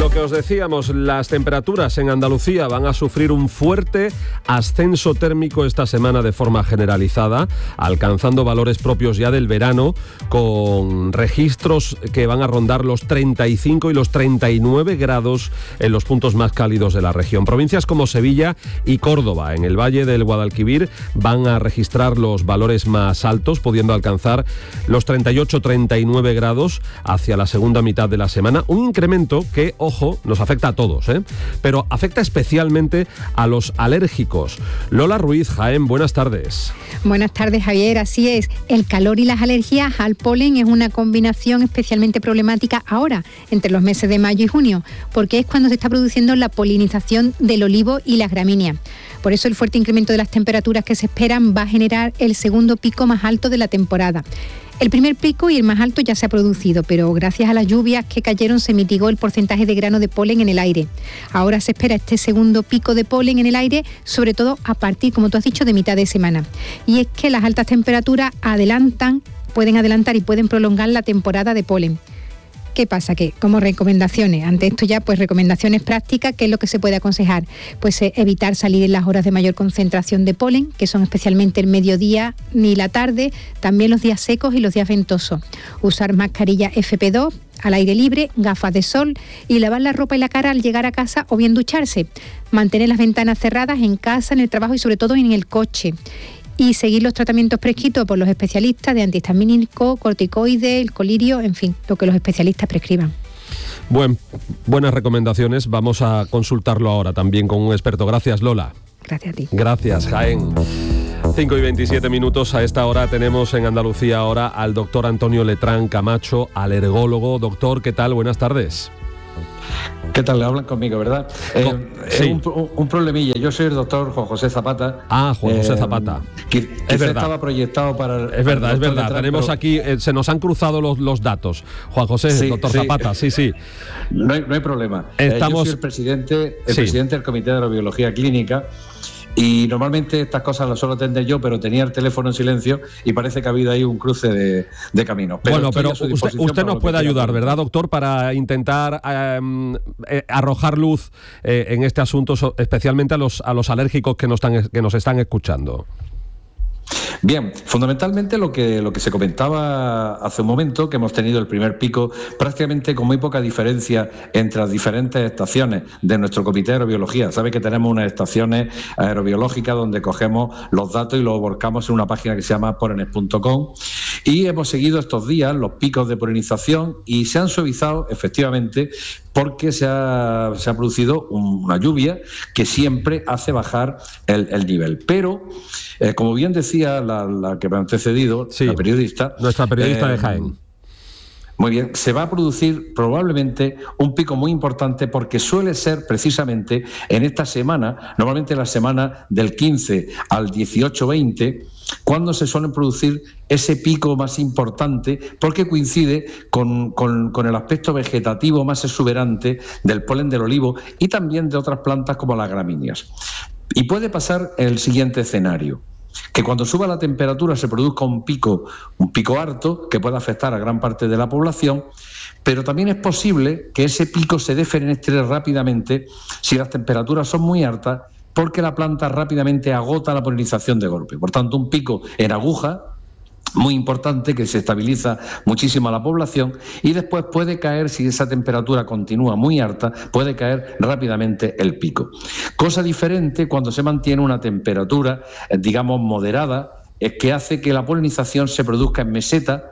Lo que os decíamos, las temperaturas en Andalucía van a sufrir un fuerte ascenso térmico esta semana de forma generalizada, alcanzando valores propios ya del verano, con registros que van a rondar los 35 y los 39 grados en los puntos más cálidos de la región. Provincias como Sevilla y Córdoba, en el Valle del Guadalquivir, van a registrar los valores más altos, pudiendo alcanzar los 38-39 grados hacia la segunda mitad de la semana. Un incremento que, ojo, nos afecta a todos, pero afecta especialmente a los alérgicos. Lola Ruiz, Jaén, buenas tardes. Buenas tardes, Javier. Así es, el calor y las alergias al polen es una combinación especialmente problemática ahora, entre los meses de mayo y junio, porque es cuando se está produciendo la polinización del olivo y las gramíneas. Por eso el fuerte incremento de las temperaturas que se esperan va a generar el segundo pico más alto de la temporada. El primer pico y el más alto ya se ha producido, pero gracias a las lluvias que cayeron se mitigó el porcentaje de grano de polen en el aire. Ahora se espera este segundo pico de polen en el aire, sobre todo a partir, como tú has dicho, de mitad de semana. Y es que las altas temperaturas pueden adelantar y pueden prolongar la temporada de polen. ¿Qué pasa? Que como recomendaciones, ante esto ya pues recomendaciones prácticas, ¿qué es lo que se puede aconsejar? Pues evitar salir en las horas de mayor concentración de polen, que son especialmente el mediodía ni la tarde, también los días secos y los días ventosos. Usar mascarilla FP2 al aire libre, gafas de sol y lavar la ropa y la cara al llegar a casa o bien ducharse. Mantener las ventanas cerradas en casa, en el trabajo y sobre todo en el coche. Y seguir los tratamientos prescritos por los especialistas de antihistamínico, corticoides, el colirio, en fin, lo que los especialistas prescriban. Buenas recomendaciones. Vamos a consultarlo ahora también con un experto. Gracias, Lola. Gracias a ti. Gracias, Jaén. 5:27. A esta hora tenemos en Andalucía ahora al doctor Antonio Letrán Camacho, alergólogo. Doctor, ¿qué tal? Buenas tardes. ¿Qué tal? Le hablan conmigo, ¿verdad? Sí. Un problemilla. Yo soy el doctor Juan José Zapata. Juan José Zapata. Es verdad. Estaba proyectado para... Es verdad. Tenemos aquí, se nos han cruzado los datos. Juan José, sí, doctor Zapata, sí. No hay problema. Yo soy el presidente del Comité de Aerobiología Clínica. Y normalmente estas cosas las suelo atender yo, pero tenía el teléfono en silencio y parece que ha habido ahí un cruce de caminos. Pero usted nos puede ayudar, ¿verdad, doctor? Para intentar arrojar luz en este asunto, especialmente a los alérgicos que nos están escuchando. Bien, fundamentalmente lo que se comentaba hace un momento, que hemos tenido el primer pico prácticamente con muy poca diferencia entre las diferentes estaciones de nuestro Comité de Aerobiología. Sabe que tenemos unas estaciones aerobiológicas donde cogemos los datos y los volcamos en una página que se llama porenes.com, y hemos seguido estos días los picos de polinización y se han suavizado efectivamente porque se ha producido una lluvia que siempre hace bajar el nivel. Pero, como bien decía la que me ha antecedido, sí, la periodista... Nuestra periodista de Jaén. Muy bien, se va a producir probablemente un pico muy importante porque suele ser precisamente en esta semana, normalmente la semana del 15 al 18-20, cuando se suelen producir ese pico más importante porque coincide con el aspecto vegetativo más exuberante del polen del olivo y también de otras plantas como las gramíneas. Y puede pasar el siguiente escenario: que cuando suba la temperatura se produzca un pico harto que pueda afectar a gran parte de la población, pero también es posible que ese pico se defenestre rápidamente si las temperaturas son muy altas, porque la planta rápidamente agota la polinización de golpe. Por tanto, un pico en aguja muy importante que se estabiliza muchísimo a la población y después puede caer, si esa temperatura continúa muy alta, puede caer rápidamente el pico. Cosa diferente cuando se mantiene una temperatura, digamos, moderada, es que hace que la polinización se produzca en meseta,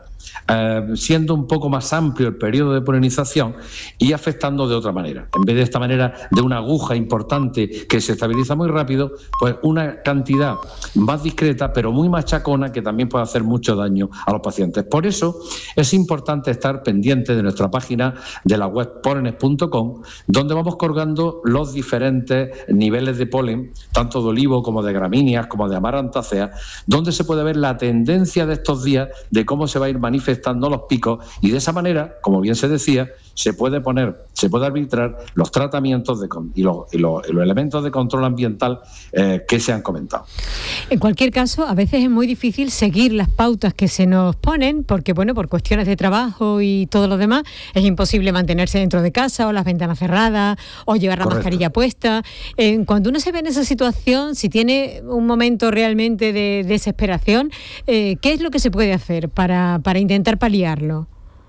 siendo un poco más amplio el periodo de polinización y afectando de otra manera. En vez de esta manera de una aguja importante que se estabiliza muy rápido, pues una cantidad más discreta pero muy machacona que también puede hacer mucho daño a los pacientes. Por eso es importante estar pendiente de nuestra página de la web porenes.com, donde vamos colgando los diferentes niveles de polen, tanto de olivo como de gramíneas, como de amarantáceas, donde se puede ver la tendencia de estos días de cómo se va a ir manifestando los picos y de esa manera, como bien se decía, se puede arbitrar los tratamientos y los elementos de control ambiental que se han comentado. En cualquier caso, a veces es muy difícil seguir las pautas que se nos ponen porque, bueno, por cuestiones de trabajo y todo lo demás, es imposible mantenerse dentro de casa o las ventanas cerradas o llevar la mascarilla puesta. Cuando uno se ve en esa situación, si tiene un momento realmente de desesperación, ¿qué es lo que se puede hacer para intentar paliarlo?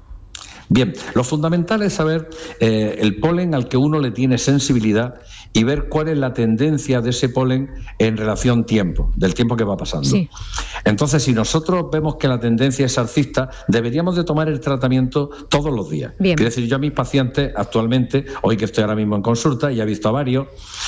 Bien, lo fundamental es saber el polen al que uno le tiene sensibilidad y ver cuál es la tendencia de ese polen en relación del tiempo que va pasando. Sí. Entonces, si nosotros vemos que la tendencia es alcista, deberíamos de tomar el tratamiento todos los días. Bien. Quiero decir, yo a mis pacientes actualmente, hoy que estoy ahora mismo en consulta y he visto a varios,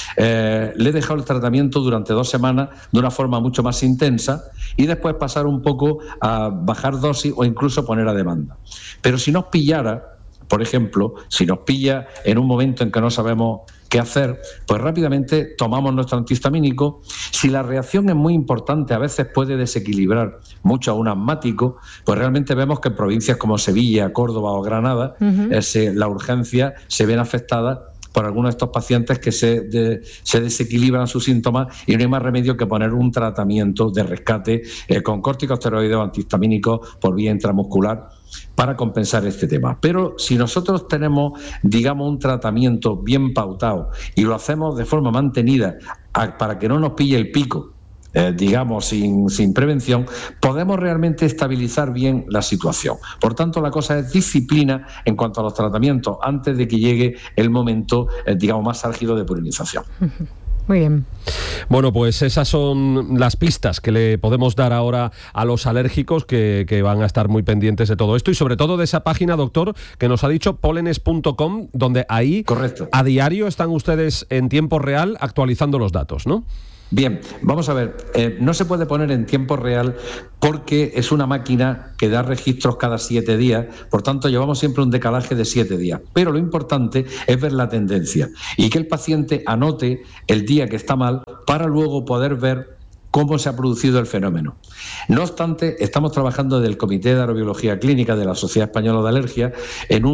le he dejado el tratamiento durante 2 semanas de una forma mucho más intensa y después pasar un poco a bajar dosis o incluso poner a demanda. Pero si nos pillara, por ejemplo, si nos pilla en un momento en que no sabemos qué hacer, pues rápidamente tomamos nuestro antihistamínico. Si la reacción es muy importante, a veces puede desequilibrar mucho a un asmático, pues realmente vemos que en provincias como Sevilla, Córdoba o Granada, la urgencia se ven afectadas por algunos de estos pacientes que se desequilibran sus síntomas y no hay más remedio que poner un tratamiento de rescate con corticosteroides o antihistamínicos por vía intramuscular para compensar este tema. Pero si nosotros tenemos, digamos, un tratamiento bien pautado y lo hacemos de forma mantenida para que no nos pille el pico, digamos, sin prevención, podemos realmente estabilizar bien la situación. Por tanto, la cosa es disciplina en cuanto a los tratamientos antes de que llegue el momento, digamos, más álgido de polinización. Muy bien. Bueno, pues esas son las pistas que le podemos dar ahora a los alérgicos que van a estar muy pendientes de todo esto y sobre todo de esa página, doctor, que nos ha dicho polenes.com, donde ahí Correcto. A diario están ustedes en tiempo real actualizando los datos, ¿no? Bien, vamos a ver, no se puede poner en tiempo real porque es una máquina que da registros cada 7 días, por tanto llevamos siempre un decalaje de 7 días, pero lo importante es ver la tendencia y que el paciente anote el día que está mal para luego poder ver cómo se ha producido el fenómeno. No obstante, estamos trabajando desde el Comité de Aerobiología Clínica de la Sociedad Española de Alergia en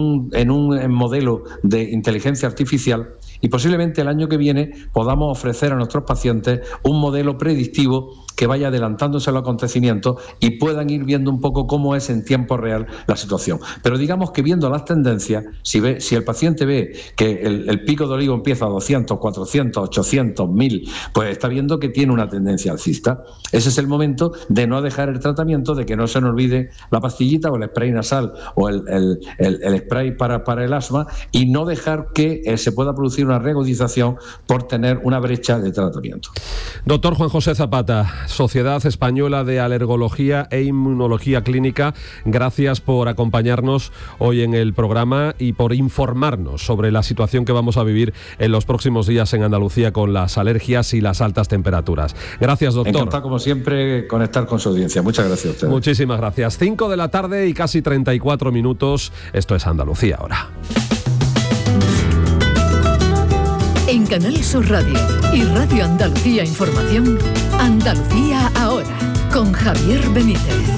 un modelo de inteligencia artificial y posiblemente el año que viene podamos ofrecer a nuestros pacientes un modelo predictivo que vaya adelantándose a los acontecimientos y puedan ir viendo un poco cómo es en tiempo real la situación. Pero digamos que viendo las tendencias, si el paciente ve que el pico de olivo empieza a 200, 400, 800, 1000, pues está viendo que tiene una tendencia alcista. Ese es el momento de no dejar el tratamiento, de que no se nos olvide la pastillita o el spray nasal o el spray para el asma y no dejar que se pueda producir una reagudización por tener una brecha de tratamiento. Doctor Juan José Zapata, Sociedad Española de Alergología e Inmunología Clínica, gracias por acompañarnos hoy en el programa y por informarnos sobre la situación que vamos a vivir en los próximos días en Andalucía con las alergias y las altas temperaturas. Gracias, doctor. Encantado, como siempre, conectar con su audiencia. Muchas gracias a ustedes. Muchísimas gracias. 5 de la tarde y casi 34 minutos. Esto es Andalucía ahora. En Canal Sur Radio y Radio Andalucía Información, Andalucía ahora, con Javier Benítez.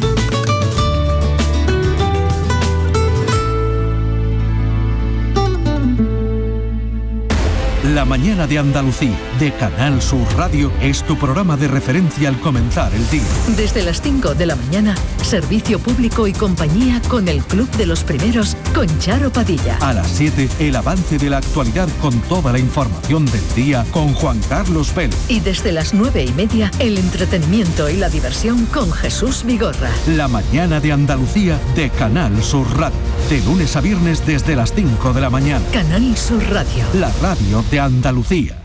La mañana de Andalucía, de Canal Sur Radio, es tu programa de referencia al comenzar el día. Desde las 5 de la mañana, servicio público y compañía con el Club de los Primeros, con Charo Padilla. A las 7, el avance de la actualidad con toda la información del día con Juan Carlos Vélez. Y desde las 9:30, el entretenimiento y la diversión con Jesús Vigorra. La mañana de Andalucía, de Canal Sur Radio. De lunes a viernes desde las 5 de la mañana. Canal Sur Radio. La radio de Andalucía.